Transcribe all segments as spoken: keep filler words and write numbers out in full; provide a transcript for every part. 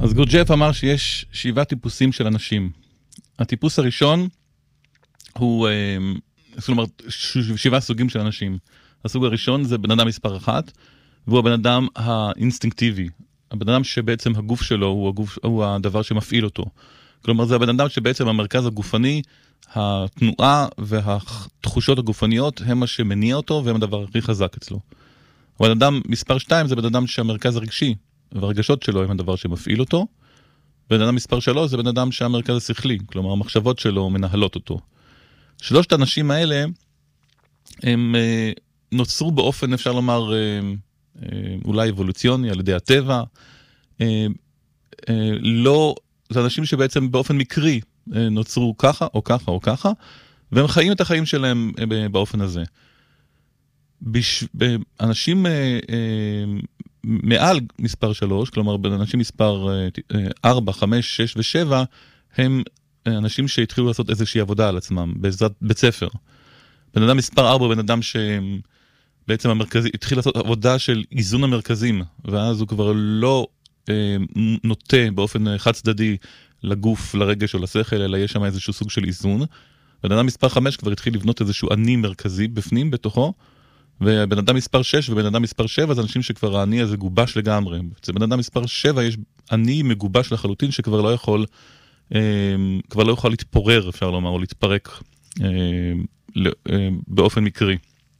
אז גורג'ף אמר שיש שבעה טיפוסים של אנשים. הטיפוס הראשון הוא, זאת אומרת, שבעה סוגים של אנשים. הסוג הראשון זה בן אדם מספר אחת, והוא הבן אדם האינסטינקטיבי. הבן אדם שבעצם הגוף שלו הוא, הגוף, הוא הדבר שמפעיל אותו. כלומר, זה הבן אדם שבעצם המרכז הגופני, התנועה והתחושות הגופניות הם מה שמניע אותו, והם הדבר הכי חזק אצלו. הבן אדם מספר שתיים זה בן אדם שהמרכז הרגשי, והרגשות שלו הם הדבר שמפעיל אותו. בן אדם מספר שלוש זה בן אדם שהמרכז השכלי, כלומר, המחשבות שלו מנהלות אותו. שלושת האנשים האלה, הם נוצרו באופן, אפשר לומר, אולי אבולוציוני, על ידי הטבע. לא, זה אנשים שבעצם באופן מקרי נוצרו ככה או ככה או ככה, והם חיים את החיים שלהם באופן הזה. בש... אנשים מעל מספר שלוש, כלומר, בין אנשים מספר ארבע, חמש, שש ושבע, הם אנשים שהתחילו לעשות איזושהי עבודה על עצמם, בעזרת בית ספר. בן אדם מספר ארבע, בן אדם שבעצם המרכזי, התחיל לעשות עבודה של איזון המרכזים, ואז הוא כבר לא אה, נוטה באופן חד צדדי לגוף, לרגש או לשכל, אלא יש שם איזשהו סוג של איזון. בן אדם מספר חמש כבר התחיל לבנות איזשהו אני מרכזי בפנים, בתוכו, ובן אדם מספר שש ובן אדם מספר שבע זה אנשים שכבר העני הזה גובש לגמרי. אצל בן אדם מספר שבע יש אני מגובש לחלוטין שכבר לא יכול, אה, כבר לא יכול להתפורר, אפשר לומר, או להתפרק אה, אה, באופן מקרי.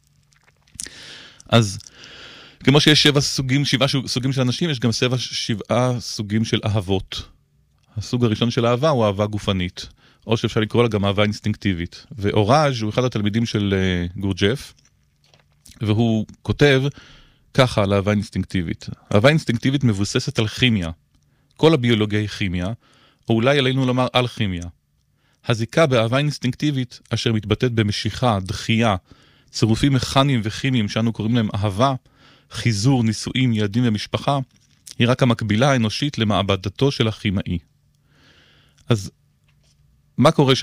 אז כמו שיש שבע סוגים, שבעה סוגים של אנשים, יש גם שבע, שבעה סוגים של אהבות. הסוג הראשון של אהבה הוא אהבה גופנית, או שאפשר לקרוא לה גם אהבה אינסטינקטיבית. ואוראז' הוא אחד התלמידים של uh, גורג'ף, והוא כותב ככה על אהבה אינסטינקטיבית. אהבה אינסטינקטיבית מבוססת על כימיה. כל הביולוגיה היא כימיה, או אולי עלינו לומר על כימיה. הזיקה באהבה אינסטינקטיבית, אשר מתבטאת במשיכה, דחייה, צירופים מכניים וכימיים שאנו קוראים להם אהבה, חיזור, נישואים, ילדים ומשפחה, היא רק המקבילה האנושית למעבדתו של הכימאי. אז מה קורה